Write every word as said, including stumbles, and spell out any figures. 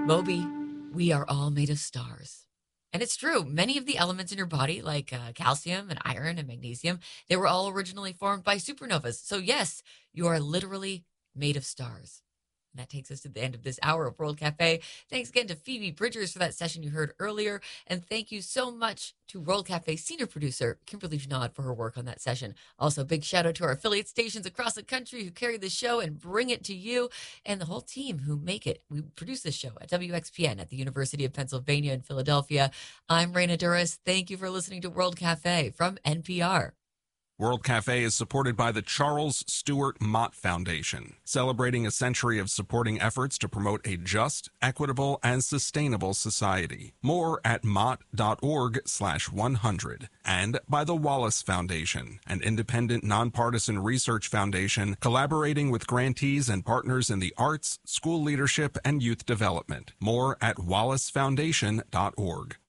Moby, we are all made of stars. And it's true. Many of the elements in your body, like uh, calcium and iron and magnesium, they were all originally formed by supernovas. So, yes, you are literally made of stars. And that takes us to the end of this hour of World Cafe. Thanks again to Phoebe Bridgers for that session you heard earlier. And thank you so much to World Cafe senior producer Kimberly Junod for her work on that session. Also, big shout out to our affiliate stations across the country who carry the show and bring it to you, and the whole team who make it. We produce this show at W X P N at the University of Pennsylvania in Philadelphia. I'm Raina Duras. Thank you for listening to World Cafe from N P R. World Cafe is supported by the Charles Stewart Mott Foundation, celebrating a century of supporting efforts to promote a just, equitable, and sustainable society. More at mott.org slash 100. And by the Wallace Foundation, an independent nonpartisan research foundation collaborating with grantees and partners in the arts, school leadership, and youth development. More at wallace foundation dot org.